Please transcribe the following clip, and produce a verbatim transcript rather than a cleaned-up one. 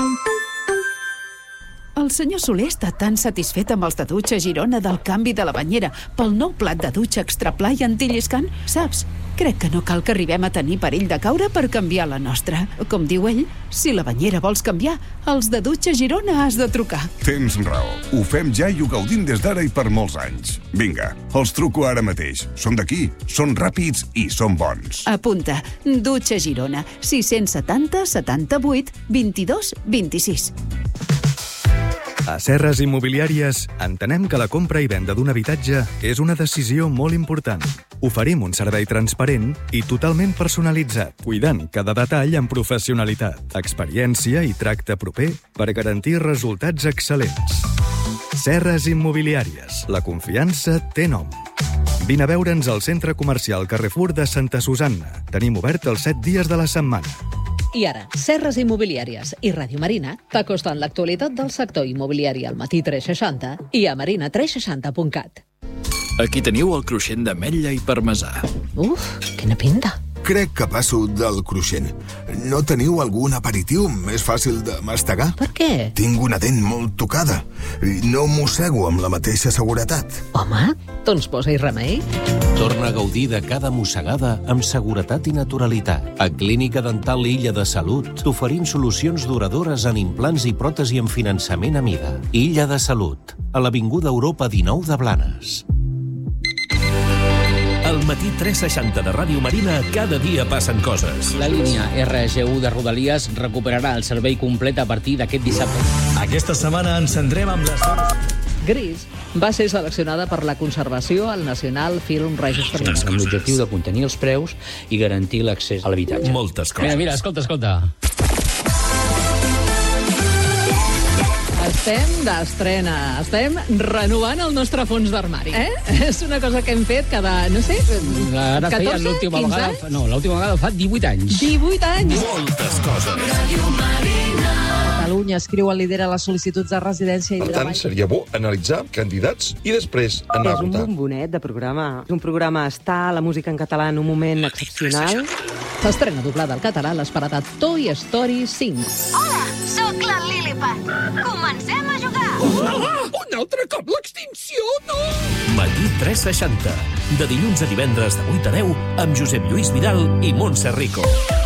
El senyor Soler està tan satisfet amb els de dutxa Girona del canvi de la banyera pel nou plat de dutxa extra pla i antilliscant. Saps? Crec que no cal que arribem a tenir perill de caure per canviar la nostra. Com diu ell, si la banyera vols canviar, els de dutxa Girona has de trucar. Tens raó. Ho fem ja i ho gaudim des d'ara i per molts anys. Vinga, els truco ara mateix. Són d'aquí, són ràpids i són bons. Apunta. Dutxa Girona. sis setanta setanta-vuit vint-i-dos vint-i-sis. A Serres Immobiliàries entenem que la compra i venda d'un habitatge és una decisió molt important. Oferim un servei transparent i totalment personalitzat, cuidant cada detall amb professionalitat, experiència i tracte proper per garantir resultats excel·lents. Serres Immobiliàries. La confiança té nom. Vine a veure'ns al centre comercial Carrefour de Santa Susanna. Tenim obert els set dies de la setmana. I ara, Serres Immobiliàries i Ràdio Marina t'acosten l'actualitat del sector immobiliari al matí tres seixanta i a marina tres seixanta punt cat. Aquí teniu el cruixent d'ametlla i parmesà. Uf, quina pinta. Crec que passo del cruixent. No teniu algun aperitiu més fàcil de mastegar? Per què? Tinc una dent molt tocada i no mossego amb la mateixa seguretat. Home, doncs posa-hi remei. Torna a gaudir de cada mossegada amb seguretat i naturalitat. A Clínica Dental Illa de Salut t'oferim solucions duradores en implants i pròtesi amb finançament a mida. Illa de Salut, a l'Avinguda Europa dinou de Blanes. Al matí tres seixanta de Ràdio Marina, cada dia passen coses. La línia R G U de Rodalies recuperarà el servei complet a partir d'aquest dissabte. Aquesta setmana ens centrem amb les... Gris va ser seleccionada per la conservació al National Film Registry amb l'objectiu de contenir els preus i garantir l'accés a l'habitatge. Moltes coses. Mira, mira, escolta, escolta. Estem d'estrena, estem renovant el nostre fons d'armari. Eh? És una cosa que hem fet cada, no sé, Ara feia catorze, l'última quinze vegada... anys? No, l'última vegada fa divuit anys. divuit anys. Moltes coses. Catalunya escriu el líder a les sol·licituds de residència i Per treball. tant, seria bo analitzar candidats i després anar a És un votar. bombonet de programa. És un programa està la música en català en un moment excepcional. S'estrena doblada al català l'esperada Toy Story cinc. Hola, sóc la Lilliput. Comencem a jugar. Oh, un altre cop l'extinció, no! Matí tres seixanta. De dilluns a divendres de vuit a deu amb Josep Lluís Vidal i Montse Rico.